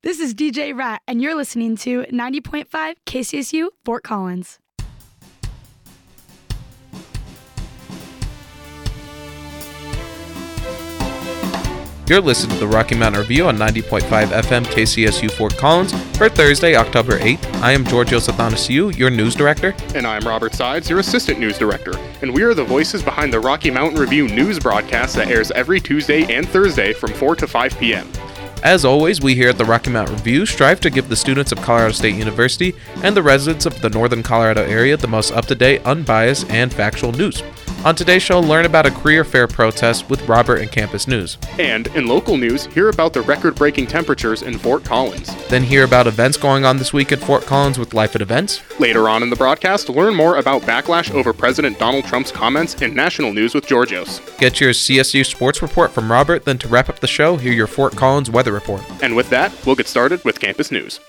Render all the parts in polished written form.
This is DJ Rat, and you're listening to 90.5 KCSU Fort Collins. You're listening to the Rocky Mountain Review on 90.5 FM KCSU Fort Collins for Thursday, October 8th. I am Georgios Athanasiou, your news director. And I'm Robert Sides, your assistant news director. And we are the voices behind the Rocky Mountain Review news broadcast that airs every Tuesday and Thursday from 4 to 5 p.m. As always, we here at the Rocky Mountain Review strive to give the students of Colorado State University and the residents of the Northern Colorado area the most up-to-date, unbiased, and factual news. On today's show, learn about a career fair protest with Robert and Campus News. And in local news, hear about the record-breaking temperatures in Fort Collins. Then hear about events going on this week at Fort Collins with Life at Events. Later on in the broadcast, learn more about backlash over President Donald Trump's comments in national news with Georgios. Get your CSU sports report from Robert, then to wrap up the show, hear your Fort Collins weather report. And with that, we'll get started with Campus News.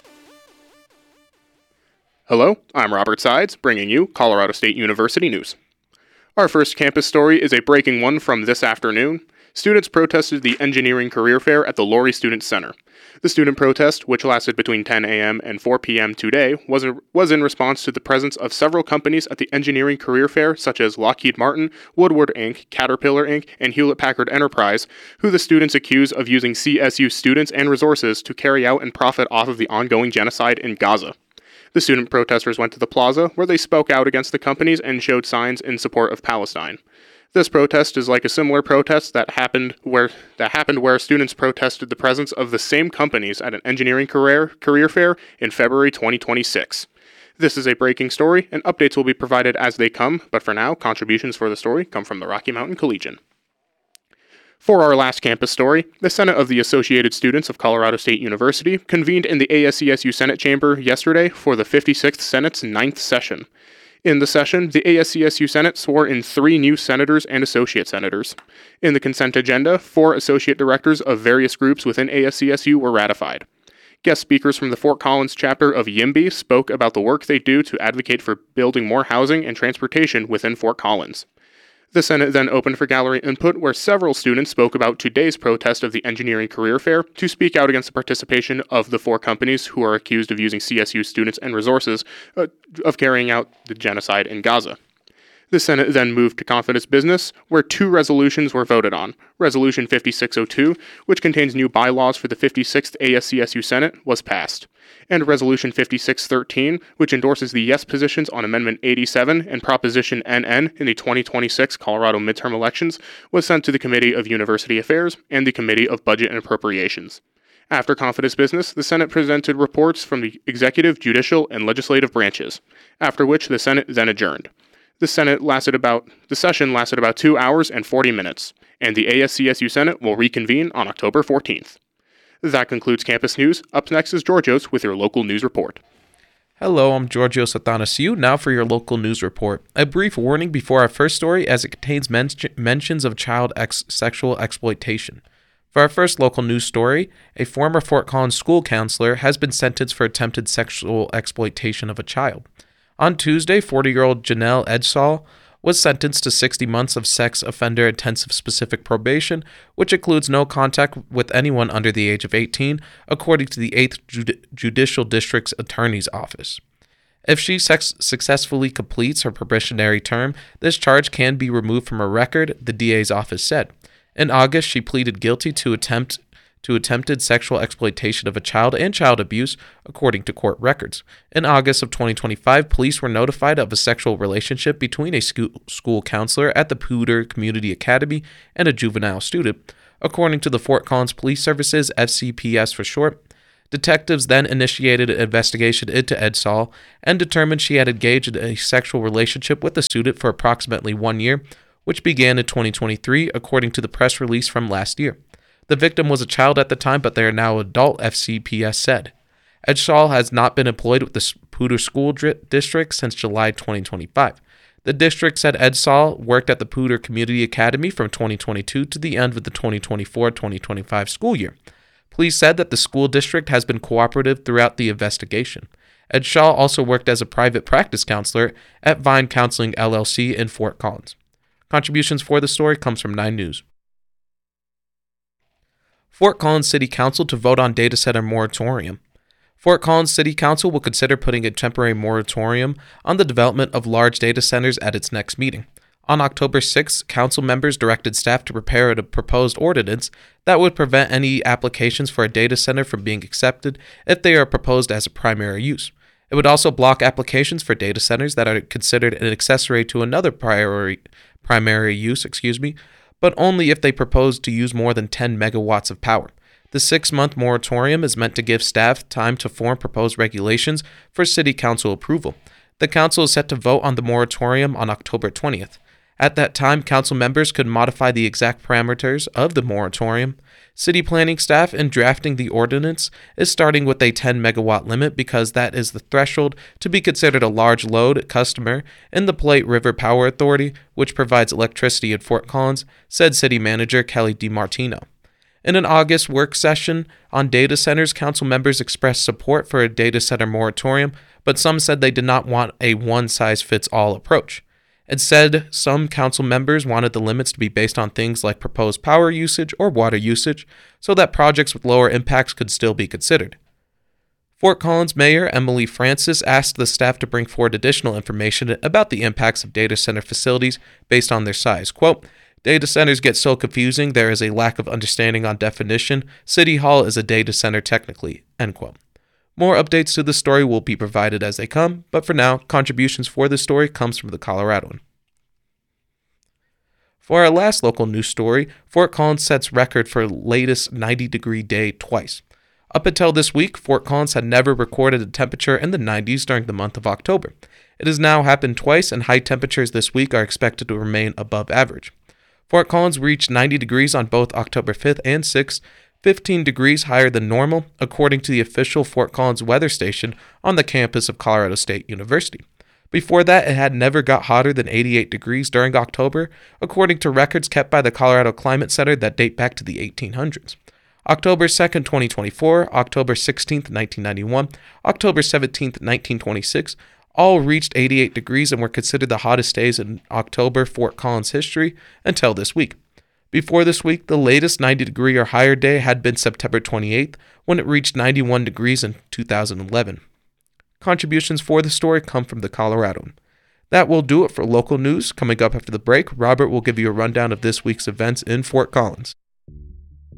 Hello, I'm Robert Sides, bringing you Colorado State University news. Our first campus story is a breaking one from this afternoon. Students protested the engineering career fair at the Laurie Student Center. The student protest, which lasted between 10 a.m. and 4 p.m. today, was in response to the presence of several companies at the engineering career fair, such as Lockheed Martin, Woodward Inc., Caterpillar Inc., and Hewlett-Packard Enterprise, who the students accuse of using CSU students and resources to carry out and profit off of the ongoing genocide in Gaza. The student protesters went to the plaza, where they spoke out against the companies and showed signs in support of Palestine. This protest is like a similar protest that happened where students protested the presence of the same companies at an engineering career fair in February 2026. This is a breaking story, and updates will be provided as they come, but for now, contributions for the story come from the Rocky Mountain Collegian. For our last campus story, the Senate of the Associated Students of Colorado State University convened in the ASCSU Senate chamber yesterday for the 56th Senate's 9th session. In the session, the ASCSU Senate swore in 3 new senators and associate senators. In the consent agenda, 4 associate directors of various groups within ASCSU were ratified. Guest speakers from the Fort Collins chapter of YIMBY spoke about the work they do to advocate for building more housing and transportation within Fort Collins. The Senate then opened for gallery input, where several students spoke about today's protest of the engineering career fair to speak out against the participation of the 4 companies who are accused of using CSU students and resources of carrying out the genocide in Gaza. The Senate then moved to confidence business, where 2 resolutions were voted on. Resolution 5602, which contains new bylaws for the 56th ASCSU Senate, was passed. And Resolution 5613, which endorses the yes positions on Amendment 87 and Proposition NN in the 2026 Colorado midterm elections, was sent to the Committee of University Affairs and the Committee of Budget and Appropriations. After confidence business, the Senate presented reports from the executive, judicial, and legislative branches, after which the Senate then adjourned. The session lasted about 2 hours and 40 minutes, and the ASCSU Senate will reconvene on October 14th. That concludes Campus News. Up next is Georgios with your local news report. Hello, I'm Georgios Athanasiou, now for your local news report. A brief warning before our first story, as it contains mentions of child sexual exploitation. For our first local news story, a former Fort Collins school counselor has been sentenced for attempted sexual exploitation of a child. On Tuesday, 40-year-old Janelle Edsall was sentenced to 60 months of sex offender intensive specific probation, which includes no contact with anyone under the age of 18, according to the 8th Judicial District's Attorney's Office. If she successfully completes her probationary term, this charge can be removed from her record, the DA's office said. In August, she pleaded guilty to attempted sexual exploitation of a child and child abuse, according to court records. In August of 2025, police were notified of a sexual relationship between a school counselor at the Poudre Community Academy and a juvenile student, according to the Fort Collins Police Services, FCPS for short. Detectives then initiated an investigation into Edsall and determined she had engaged in a sexual relationship with the student for approximately 1 year, which began in 2023, according to the press release from last year. The victim was a child at the time, but they are now adult, FCPS said. Edsall has not been employed with the Poudre School District since July 2025. The district said Edsall worked at the Poudre Community Academy from 2022 to the end of the 2024-2025 school year. Police said that the school district has been cooperative throughout the investigation. Edsall also worked as a private practice counselor at Vine Counseling LLC in Fort Collins. Contributions for the story comes from 9 News. Fort Collins City Council to vote on data center moratorium. Fort Collins City Council will consider putting a temporary moratorium on the development of large data centers at its next meeting. On October 6, council members directed staff to prepare a proposed ordinance that would prevent any applications for a data center from being accepted if they are proposed as a primary use. It would also block applications for data centers that are considered an accessory to another primary use, but only if they propose to use more than 10 megawatts of power. The 6-month moratorium is meant to give staff time to form proposed regulations for city council approval. The council is set to vote on the moratorium on October 20th. At that time, council members could modify the exact parameters of the moratorium. City planning staff in drafting the ordinance is starting with a 10 megawatt limit because that is the threshold to be considered a large load customer in the Platte River Power Authority, which provides electricity in Fort Collins, said City Manager Kelly DiMartino. In an August work session on data centers, council members expressed support for a data center moratorium, but some said they did not want a one-size-fits-all approach. Instead, some council members wanted the limits to be based on things like proposed power usage or water usage, so that projects with lower impacts could still be considered. Fort Collins Mayor Emily Francis asked the staff to bring forward additional information about the impacts of data center facilities based on their size. Quote, "Data centers get so confusing, there is a lack of understanding on definition. City Hall is a data center technically." End quote. More updates to the story will be provided as they come, but for now, contributions for this story comes from the Coloradoan. For our last local news story, Fort Collins sets record for latest 90-degree day twice. Up until this week, Fort Collins had never recorded a temperature in the 90s during the month of October. It has now happened twice, and high temperatures this week are expected to remain above average. Fort Collins reached 90 degrees on both October 5th and 6th, 15 degrees higher than normal, according to the official Fort Collins weather station on the campus of Colorado State University. Before that, it had never got hotter than 88 degrees during October, according to records kept by the Colorado Climate Center that date back to the 1800s. October 2nd, 2024, October 16th, 1991, October 17th, 1926, all reached 88 degrees and were considered the hottest days in October Fort Collins history until this week. Before this week, the latest 90-degree or higher day had been September 28th, when it reached 91 degrees in 2011. Contributions for the story come from the Coloradoan. That will do it for local news. Coming up after the break, Robert will give you a rundown of this week's events in Fort Collins.